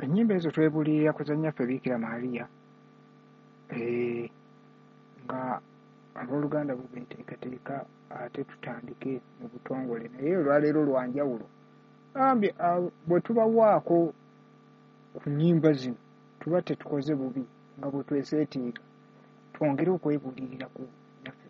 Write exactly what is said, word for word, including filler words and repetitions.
ennyimba ezo twebulirira kuzannya ffe Biikira Maria eh, nga abooluganda bubeeteekateeka ate tutandike mu butongole naye olwaleero lwanjawulo ambye bwe tubawaako ku nnyimba zino tuba tetukoze bubi nga bwe tweseetiiga twongere okwebulirira ku